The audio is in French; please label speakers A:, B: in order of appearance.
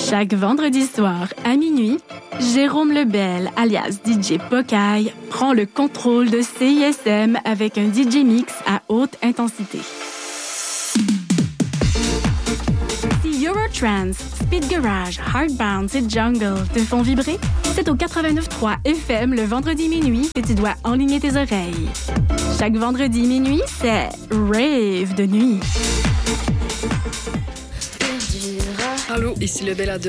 A: Chaque vendredi soir à minuit, Jérôme Lebel, alias DJ Pocaille, prend le contrôle de CISM avec un DJ mix à haute intensité. Si Eurotrance, Speed Garage, Hardbound et Jungle te font vibrer, c'est au 89.3 FM le vendredi minuit que tu dois enligner tes oreilles. Chaque vendredi minuit, c'est Rave de nuit.
B: Allô, ici le Bel